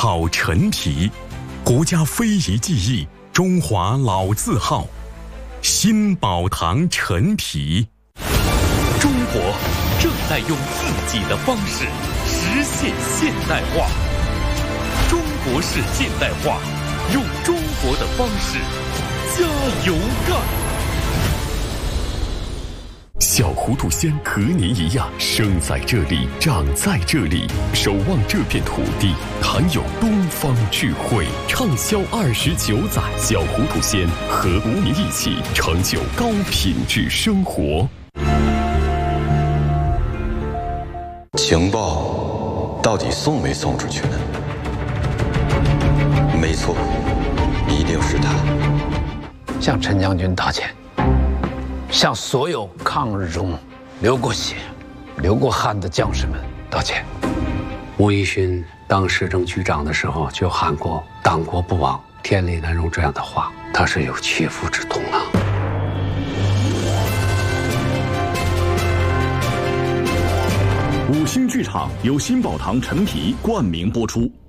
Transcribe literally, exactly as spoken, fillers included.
好陈皮，国家非遗技艺，中华老字号。新宝堂陈皮。 中国正在用自己的方式实现现代化。中国式现代化，用中国的方式加油干！ 小糊涂仙和您一样，生在这里，长在这里，守望这片土地，含有东方智慧。畅销二十九载，小糊涂仙和无名一起成就高品质生活。 情报到底送没送出去呢？没错，一定是他。 向陈将军道歉，向所有抗日中流过血、流过汗的将士们道歉。 吴一勋当市政局长的时候就喊过“党国不亡，天理难容”这样的话，他是有切肤之痛啊。 五星剧场由新宝堂陈皮冠名播出。